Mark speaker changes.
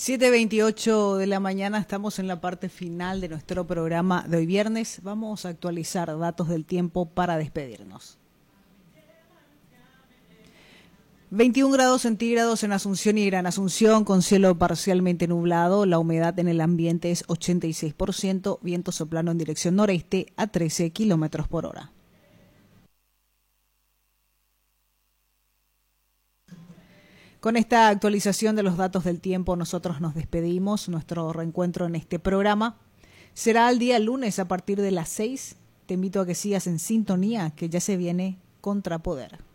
Speaker 1: 7:28 de la mañana, estamos en la parte final de nuestro programa de hoy viernes. Vamos a actualizar datos del tiempo para despedirnos. 21 grados centígrados en Asunción y Gran Asunción, con cielo parcialmente nublado. La humedad en el ambiente es 86%, viento soplando en dirección noreste a 13 kilómetros por hora. Con esta actualización de los datos del tiempo, nosotros nos despedimos. Nuestro reencuentro en este programa será el día lunes a partir de las 6. Te invito a que sigas en sintonía, que ya se viene Contrapoder.